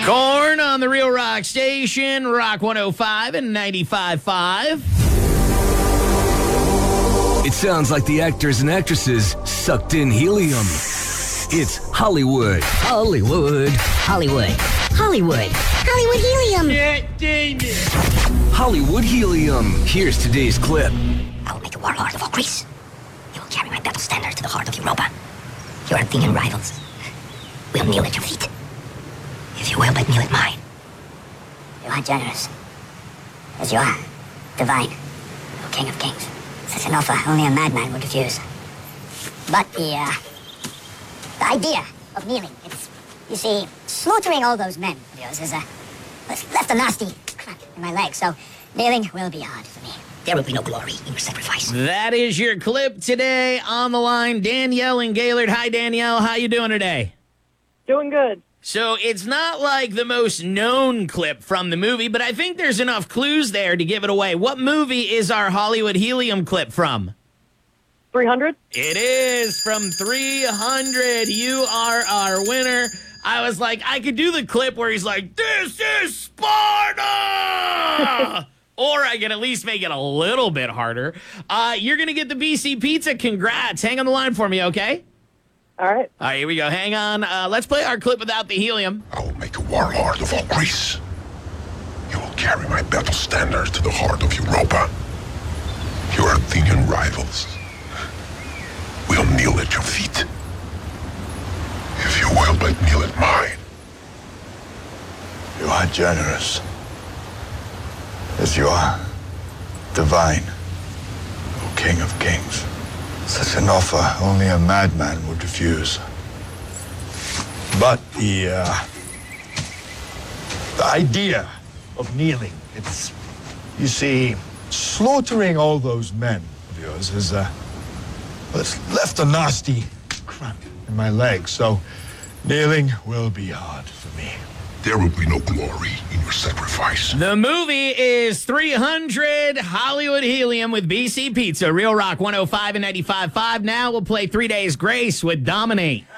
Corn on the Real Rock Station, Rock 105 and 95.5. It sounds like the actors and actresses sucked in helium. It's Hollywood. Hollywood. Hollywood. Hollywood. Hollywood helium. Hollywood helium. Here's today's clip. I will make the warlord of all Greece. You will carry my battle standard to the heart of Europa. Your Athenian rivals will kneel at your feet. If you will but kneel at mine. You are generous. As you are. Divine. O King of Kings. Such an offer only a madman would refuse. But the idea of kneeling, it's, you see, slaughtering all those men of yours has left a nasty crack in my leg, so kneeling will be hard for me. There will be no glory in your sacrifice. That is your clip today. On the line, Danielle and Gaylord. Hi, Danielle. How you doing today? Doing good. So it's not like the most known clip from the movie, but I think there's enough clues there to give it away. What movie is our Hollywood helium clip from? 300? It is from 300. You are our winner. I was like, I could do the clip where he's like, "This is Sparta!" Or I can at least make it a little bit harder. You're going to get the BC Pizza. Congrats. Hang on the line for me, okay? All right. All right, here we go. Hang on. Let's play our clip without the helium. I will make a warlord of all Greece. You will carry my battle standard to the heart of Europa. Your Athenian rivals will kneel at your feet. If you will but kneel at mine. You are generous. As you are. Divine. O King of Kings. Such an offer only a madman would refuse. But the idea of kneeling, it's, you see, slaughtering all those men of yours is, well, it's left a nasty crack in my leg, so kneeling will be hard for me. There will be no glory in your sacrifice. The movie is 300 Hollywood Helium with BC Pizza. Real Rock 105 and 95.5. Now we'll play 3 Days Grace with Dominate.